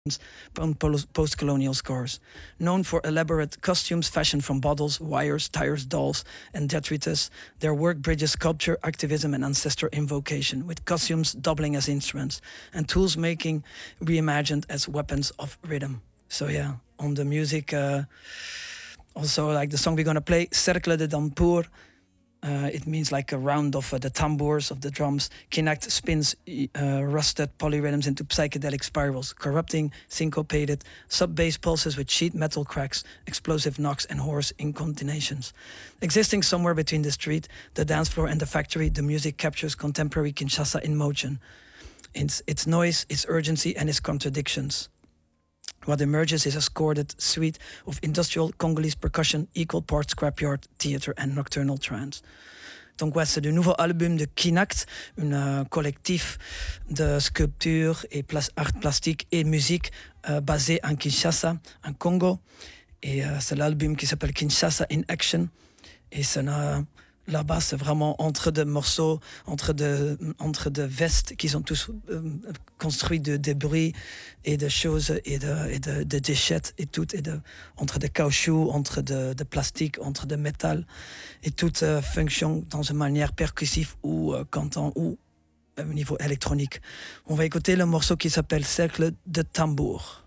on post-colonial scores. Known for elaborate costumes fashioned from bottles, wires, tires, dolls, and detritus, their work bridges sculpture, activism, and ancestor invocation, with costumes doubling as instruments and tools making reimagined as weapons of rhythm. So yeah, on the music, also like the song we're gonna play, Cercle de Tambour. It means like a round of the tambours, of the drums. Kinect spins rusted polyrhythms into psychedelic spirals, corrupting syncopated sub-bass pulses with sheet metal cracks, explosive knocks, and hoarse incontinentions. Existing somewhere between the street, the dance floor, and the factory, the music captures contemporary Kinshasa in motion. Its noise, its urgency, and its contradictions. What emerges is a sordid suite of industrial Congolese percussion, equal parts scrapyard, theater, and nocturnal trance. Donc ouais, c'est le nouveau album de Kinact, un collectif de sculpture et art plastique et musique basé en Kinshasa, en Congo. Et c'est l'album qui s'appelle Kinshasa in Action. Et c'est là-bas, c'est vraiment entre deux morceaux, entre deux vestes qui sont tous construits de débris et de choses et de déchets et tout, entre de caoutchouc, entre de plastique, entre de métal, et tout fonctionne dans une manière percussive ou cantant ou au niveau électronique. On va écouter le morceau qui s'appelle Cercle de Tambour.